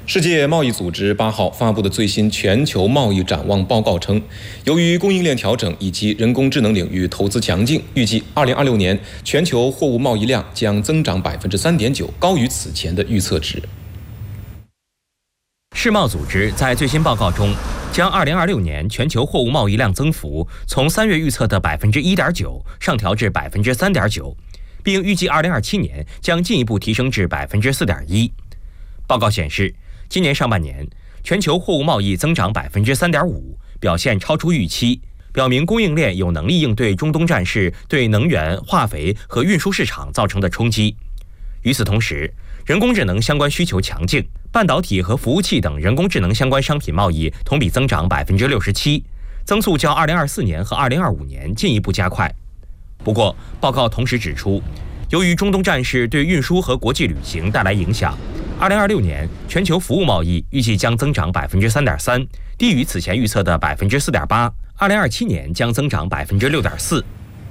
世界贸易组织8号发布的最新全球贸易展望报告称，由于供应链调整以及人工智能领域投资强劲，预计2026年全球货物贸易量将增长3.9%，高于此前的预测值。 世贸组织在最新报告中，将2026年全球货物贸易量增幅从3月预测的1.9%上调至3.9%，并预计2027年将进一步提升至4.1%。报告显示，今年上半年，全球货物贸易增长3.5%，表现超出预期，表明供应链有能力应对中东战事对能源、化肥和运输市场造成的冲击。与此同时，人工智能相关需求强劲，半导体和服务器等人工智能相关商品贸易同比增长67%，增速较2024年和2025年进一步加快。不过，报告同时指出，由于中东战事对运输和国际旅行带来影响，2026年全球服务贸易预计将增长3.3%，低于此前预测的4.8%，2027年将增长6.4%。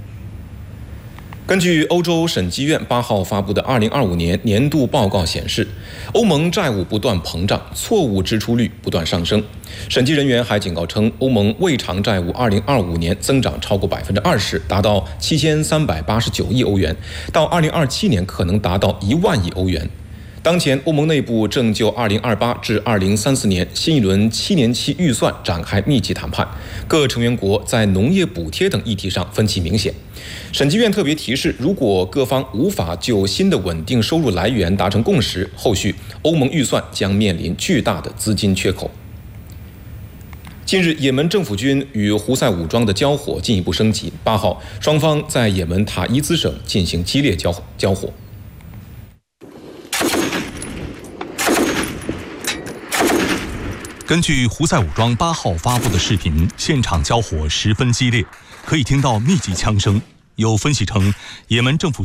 根据欧洲审计院8号发布的2025年年度报告显示，欧盟债务不断膨胀，错误支出率不断上升。审计人员还警告称，欧盟未偿债务2025年增长超过20%，达到7389亿欧元，到2027年可能达到1万亿欧元。当前，欧盟内部正就2028至2034年新一轮7年期预算展开密集谈判，各成员国在农业补贴等议题上分歧明显。审计院特别提示，如果各方无法就新的稳定收入来源达成共识，后续欧盟预算将面临巨大的资金缺口。近日，也门政府军与胡塞武装的交火进一步升级。8号，双方在也门塔伊兹省进行激烈交火。 根据胡塞武装8号发布的视频，现场交火十分激烈，可以听到密集枪声。有分析称，也门政府